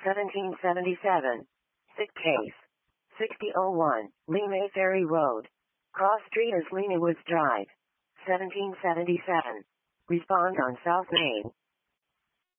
1777. Sick case. 6001, Lima Ferry Road. Cross Street as Lima Woods Drive. 1777. Respond on South Main.